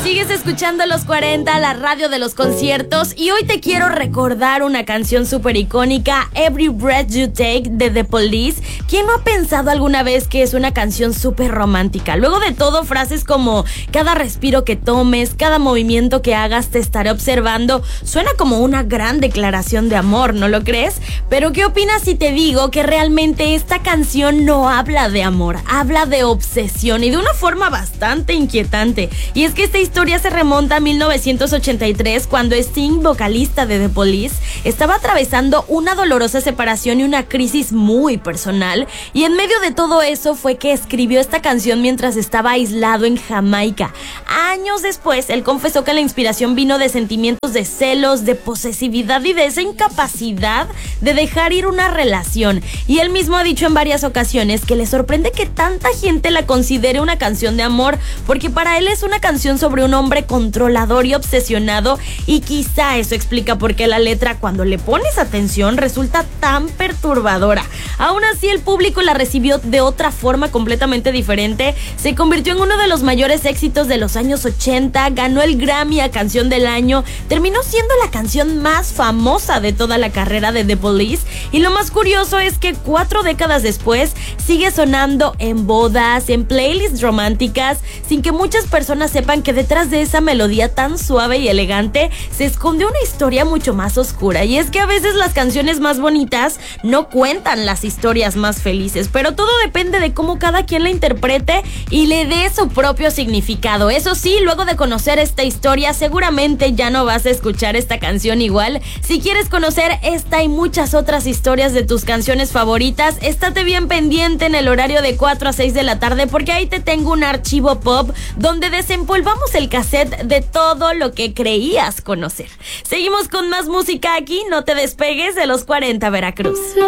Sigues escuchando Los 40, la radio de los conciertos, y hoy te quiero recordar una canción súper icónica, Every Breath You Take, de The Police. ¿Quién no ha pensado alguna vez que es una canción súper romántica? Luego de todo, frases como cada respiro que tomes, cada movimiento que hagas te estaré observando, suena como una gran declaración de amor, ¿no lo crees? Pero ¿qué opinas si te digo que realmente esta canción no habla de amor, habla de obsesión, y de una forma bastante inquietante? Y es que esta historia se remonta a 1983, cuando Sting, vocalista de The Police, estaba atravesando una dolorosa separación y una crisis muy personal, y en medio de todo eso fue que escribió esta canción mientras estaba aislado en Jamaica. Años después, él confesó que la inspiración vino de sentimientos de celos, de posesividad y de esa incapacidad de dejar ir una relación, y él mismo ha dicho en varias ocasiones que le sorprende que tanta gente la considere una canción de amor, porque para él es una canción sobre un hombre controlador y obsesionado, y quizá eso explica por qué la letra, cuando le pones atención, resulta tan perturbadora. Aún así, el público la recibió de otra forma completamente diferente. Se convirtió en uno de los mayores éxitos de los años 80, ganó el Grammy a Canción del Año, terminó siendo la canción más famosa de toda la carrera de The Police, y lo más curioso es que 4 décadas después sigue sonando en bodas, en playlists románticas, sin que muchas personas sepan que detrás de esa melodía tan suave y elegante se esconde una historia mucho más oscura. Y es que a veces las canciones más bonitas no cuentan las historias más felices, pero todo depende de cómo cada quien la interprete y le dé su propio significado. Eso sí, luego de conocer esta historia, seguramente ya no vas a escuchar esta canción igual. Si quieres conocer esta y muchas otras historias de tus canciones favoritas, estate bien pendiente en el horario de 4 a 6 de la tarde, porque ahí te tengo un archivo pop donde desempolvamos el cassette de todo lo que creías conocer. Seguimos con más música aquí, no te despegues de Los 40 Veracruz.